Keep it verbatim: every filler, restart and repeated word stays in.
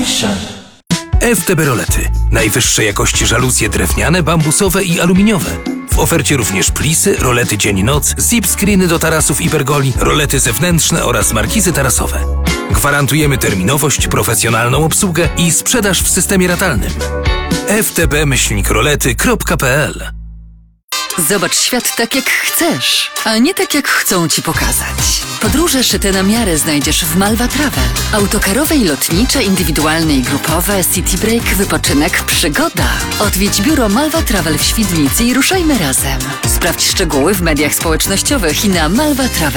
Passion. F T B Rolety. Najwyższej jakości żaluzje drewniane, bambusowe i aluminiowe. W ofercie również plisy, rolety dzień-noc, zip-screeny do tarasów i pergoli, rolety zewnętrzne oraz markizy tarasowe. Gwarantujemy terminowość, profesjonalną obsługę i sprzedaż w systemie ratalnym. f t b myślnik rolety kropka p l. Zobacz świat tak, jak chcesz, a nie tak, jak chcą ci pokazać. Podróże szyte na miarę znajdziesz w Malva Travel. Autokarowe i lotnicze, indywidualne i grupowe, city break, wypoczynek, przygoda. Odwiedź biuro Malva Travel w Świdnicy i ruszajmy razem. Sprawdź szczegóły w mediach społecznościowych i na malva travel